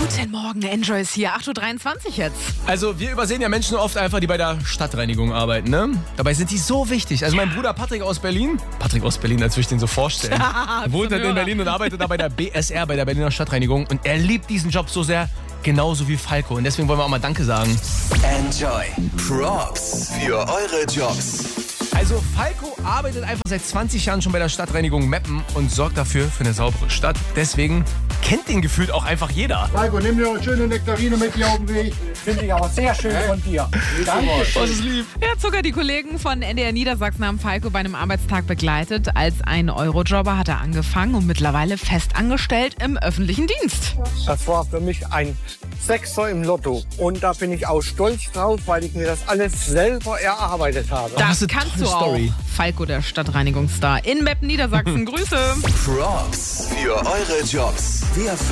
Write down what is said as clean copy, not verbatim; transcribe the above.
Guten Morgen, Enjoy ist hier, 8.23 Uhr jetzt. Also wir übersehen ja Menschen oft einfach, die bei der Stadtreinigung arbeiten, ne? Dabei sind die so wichtig. Also mein Bruder Patrick aus Berlin, als würde ich den so vorstellen, wohnt halt in Berlin und arbeitet da bei der BSR, bei der Berliner Stadtreinigung. Und er liebt diesen Job so sehr, genauso wie Falco. Und deswegen wollen wir auch mal Danke sagen. Enjoy. Props für eure Jobs. Also Falco arbeitet einfach seit 20 Jahren schon bei der Stadtreinigung Meppen und sorgt dafür für eine saubere Stadt. Deswegen kennt ihn gefühlt auch einfach jeder. Falco, nimm dir eine schöne Nektarine mit hier auf den Weg. Finde ich aber sehr schön von dir. Danke. Was ist lieb? Ja, sogar die Kollegen von NDR Niedersachsen haben Falco bei einem Arbeitstag begleitet. Als ein Eurojobber hat er angefangen und mittlerweile fest angestellt im öffentlichen Dienst. Das war für mich ein Sechser im Lotto. Und da bin ich auch stolz drauf, weil ich mir das alles selber erarbeitet habe. Das eine kannst tolle du auch. Story. Falco, der Stadtreinigungsstar in Meppen, Niedersachsen. Grüße. Props für eure Jobs. Wir